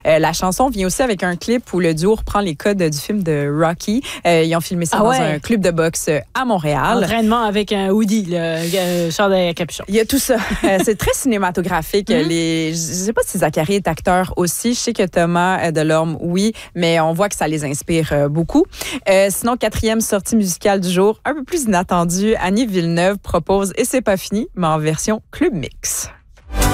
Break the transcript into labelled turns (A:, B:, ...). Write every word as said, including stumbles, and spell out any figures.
A: Euh, la chanson vient aussi avec un clip où le duo reprend les codes du film de Rocky. Euh, ils ont filmé ça
B: ah
A: dans
B: ouais.
A: un club de boxe à Montréal.
B: Entraînement avec un hoodie, le chandail à capuchon.
A: Il y a tout ça. euh, c'est très cinématographique.
B: Mm-hmm.
A: Les, je sais pas si Zachary est acteur aussi. Je sais que Thomas Delorme, oui, mais on voit que ça les inspire euh, beaucoup. Euh, sinon, quatrième sortie musicale du jour, un peu plus inattendue, Annie Villeneuve propose Et c'est pas fini, mais en version Club Mix.